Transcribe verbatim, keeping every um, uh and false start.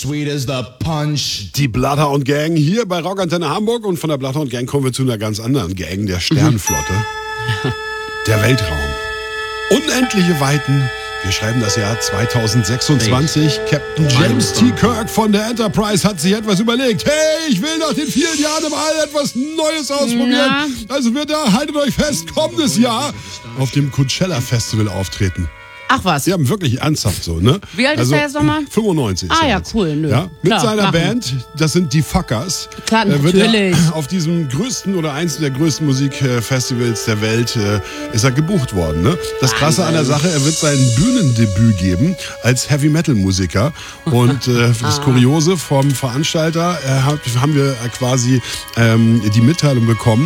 sweet as the punch. Die Bloodhound Gang hier bei Rockantenne Hamburg. Und von der Bloodhound Gang kommen wir zu einer ganz anderen Gang, der Sternenflotte. Mhm. Der Weltraum. Unendliche Weiten. Wir schreiben das Jahr zweitausendsechsundzwanzig. Captain James T. Kirk von der Enterprise hat sich etwas überlegt. Hey, ich will nach den vielen Jahren im All etwas Neues ausprobieren. Ja. Also wird er, haltet euch fest, kommendes Jahr auf dem Coachella Festival auftreten. Ach was. Sie haben wirklich ernsthaft so, ne? Wie alt also, ist er jetzt nochmal? fünfundneunzig. Ah ja, jetzt. cool. Nö. Ja, mit Klar, seiner machen. Band, das sind die Fuckers. Klar, äh, wird natürlich. Er auf diesem größten oder eins der größten Musikfestivals der Welt äh, ist er gebucht worden. Ne? Das Krasse an der Sache, er wird sein Bühnendebüt geben als Heavy-Metal-Musiker. Und äh, das Kuriose vom Veranstalter äh, haben wir quasi ähm, die Mitteilung bekommen,